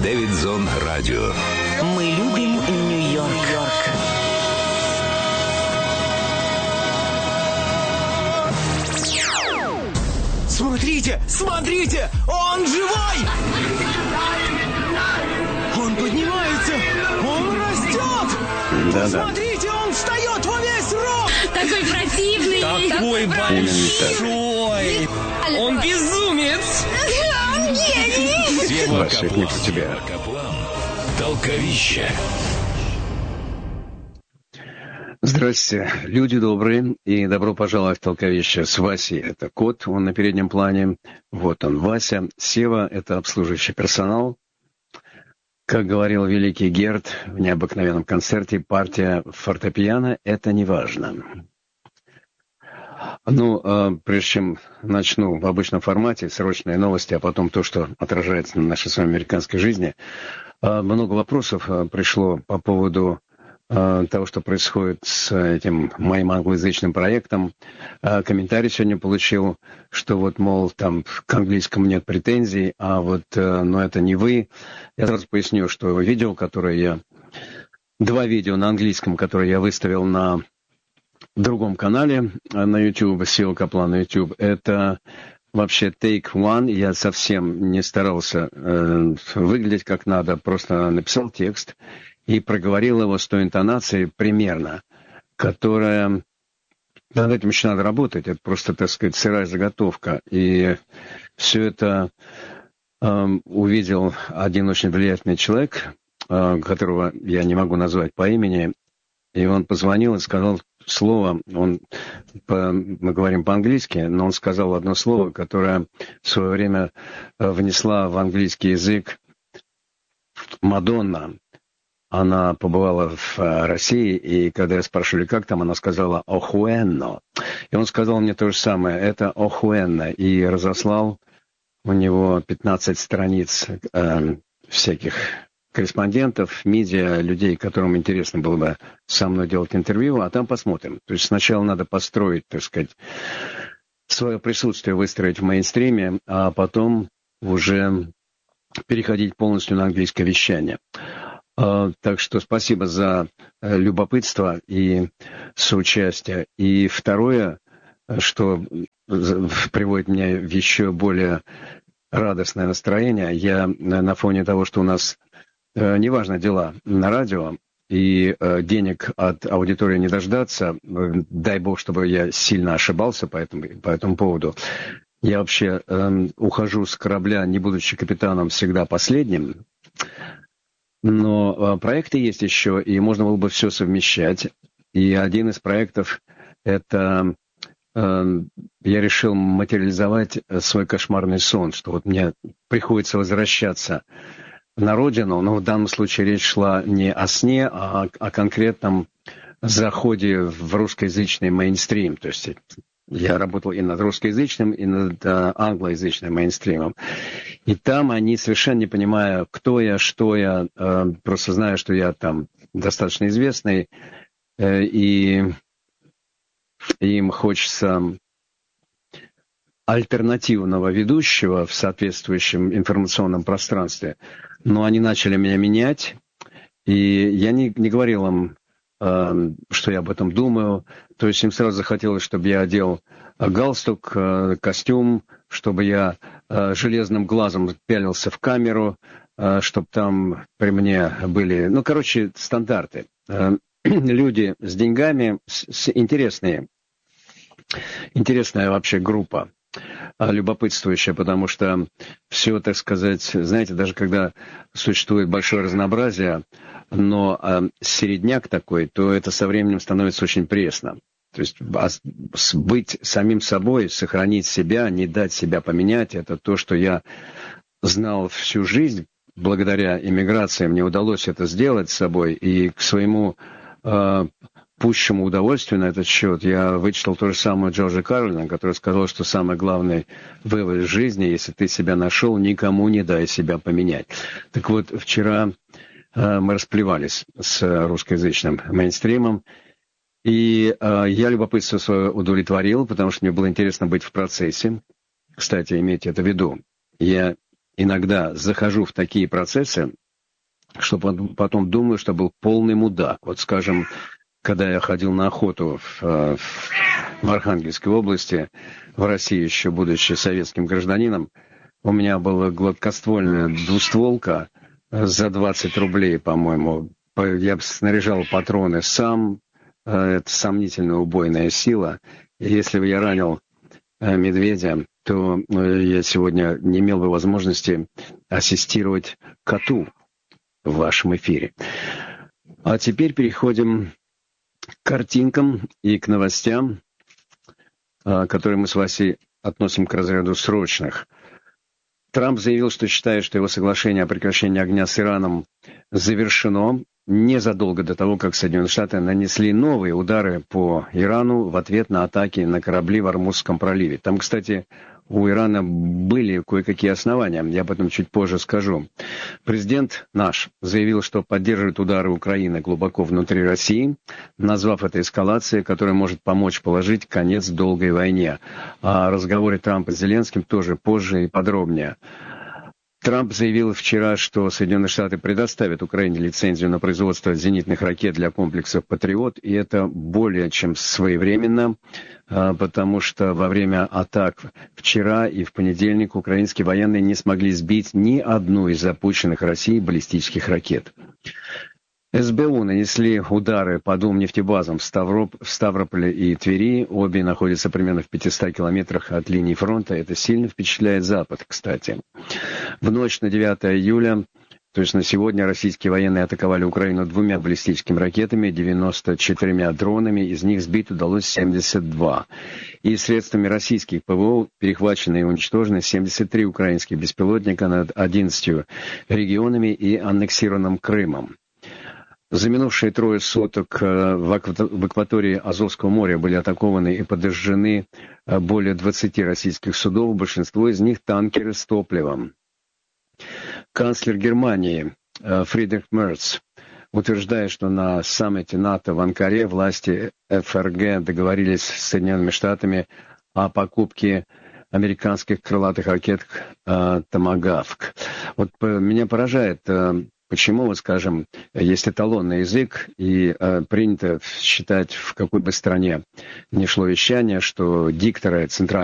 Дэвид Зон Радио. Мы любим Нью-Йорк. Смотрите, смотрите, он живой! Он поднимается, он растет! Да-да. Смотрите, он встает во весь рост! Такой противный. Такой большой! Он безумец! Он гений. Сева Вася, это не про тебя. Каплан. Толковище. Здрасте, люди добрые, и добро пожаловать в Толковище с Васей. Это кот, он на переднем плане. Вот он, Вася. Сева — это обслуживающий персонал. Как говорил великий Герд в необыкновенном концерте, партия фортепиано — это не важно. Прежде чем начну в обычном формате, срочные новости, а потом то, что отражается на нашей с вами американской жизни, много вопросов пришло по поводу того, что происходит с этим моим англоязычным проектом. Комментарий сегодня получил, что вот, мол, там к английскому нет претензий, но это не вы. Я сразу поясню, что два видео на английском, которые я выставил на другом канале на YouTube, Сева Каплан на YouTube, это вообще take one. Я совсем не старался выглядеть как надо, просто написал текст и проговорил его с той интонацией примерно, которая... Над этим еще надо работать, это просто, так сказать, сырая заготовка. И все это увидел один очень влиятельный человек, которого я не могу назвать по имени, и он позвонил и сказал слово, мы говорим по-английски, но он сказал одно слово, которое в свое время внесла в английский язык Мадонна. Она побывала в России, и когда я спрашивали, как там, она сказала «охуенно». И он сказал мне то же самое, это «охуенно», и разослал у него 15 страниц всяких корреспондентов, медиа, людей, которым интересно было бы со мной делать интервью, а там посмотрим. То есть сначала надо построить, так сказать, свое присутствие, выстроить в мейнстриме, а потом уже переходить полностью на английское вещание. Так что спасибо за любопытство и соучастие. И второе, что приводит меня в еще более радостное настроение, я на фоне того, что у нас неважно дела на радио, и денег от аудитории не дождаться, дай бог, чтобы я сильно ошибался по этому поводу. Я вообще ухожу с корабля, не будучи капитаном, всегда последним. Но проекты есть еще, и можно было бы все совмещать. И один из проектов — это я решил материализовать свой кошмарный сон, что вот мне приходится возвращаться на родину, но в данном случае речь шла не о сне, а о конкретном заходе в русскоязычный мейнстрим. То есть я работал и над русскоязычным, и над англоязычным мейнстримом. И там они, совершенно не понимая, кто я, что я, просто зная, что я там достаточно известный, и им хочется альтернативного ведущего в соответствующем информационном пространстве. Но они начали меня менять, и я не говорил им, что я об этом думаю. То есть им сразу захотелось, чтобы я одел галстук, костюм, чтобы я железным глазом пялился в камеру, чтобы там при мне были... стандарты. Люди с деньгами, интересная вообще группа, любопытствующая, потому что все, так сказать, знаете, даже когда существует большое разнообразие, но середняк такой, то это со временем становится очень пресно. То есть быть самим собой, сохранить себя, не дать себя поменять, это то, что я знал всю жизнь. Благодаря иммиграции мне удалось это сделать с собой, и к своему пущему удовольствию на этот счет я вычитал то же самое Джорджа Карлина, который сказал, что самый главный вывод из жизни, если ты себя нашел, никому не дай себя поменять. Так вот, вчера мы расплевались с русскоязычным мейнстримом, и я любопытство свое удовлетворил, потому что мне было интересно быть в процессе. Кстати, имейте это в виду. Я иногда захожу в такие процессы, что потом думаю, что был полный мудак. Вот, скажем, когда я ходил на охоту в Архангельской области, в России, еще будучи советским гражданином, у меня была гладкоствольная двустволка за 20 рублей, по-моему. Я снаряжал патроны сам. Это сомнительная убойная сила. И если бы я ранил медведя, то я сегодня не имел бы возможности ассистировать коту в вашем эфире. А теперь переходим к картинкам и к новостям, которые мы с Васей относим к разряду срочных. Трамп заявил, что считает, что его соглашение о прекращении огня с Ираном завершено незадолго до того, как Соединенные Штаты нанесли новые удары по Ирану в ответ на атаки на корабли в Ормузском проливе. Там, кстати, у Ирана были кое-какие основания, я об этом чуть позже скажу. Президент наш заявил, что поддерживает удары Украины глубоко внутри России, назвав это эскалацией, которая может помочь положить конец долгой войне. О разговоре Трампа с Зеленским тоже позже и подробнее. Трамп заявил вчера, что Соединенные Штаты предоставят Украине лицензию на производство зенитных ракет для комплексов «Патриот», и это более чем своевременно, потому что во время атак вчера и в понедельник украинские военные не смогли сбить ни одну из запущенных Россией баллистических ракет. СБУ нанесли удары по двум нефтебазам в Ставрополе и Твери. Обе находятся примерно в 500 километрах от линии фронта. Это сильно впечатляет Запад, кстати. В ночь на 9 июля, то есть на сегодня, российские военные атаковали Украину 2 баллистическими ракетами, 94 дронами. Из них сбить удалось 72. И средствами российских ПВО перехвачены и уничтожены 73 украинских беспилотника над 11 регионами и аннексированным Крымом. За минувшие 3 суток в акватории Азовского моря были атакованы и подожжены более 20 российских судов, большинство из них танкеры с топливом. Канцлер Германии Фридрих Мерц утверждает, что на саммите НАТО в Анкаре власти ФРГ договорились с Соединенными Штатами о покупке американских крылатых ракет «Томагавк». Вот меня поражает... Почему, вот скажем, есть эталонный язык, и принято считать, в какой бы стране ни шло вещание, что дикторы центральной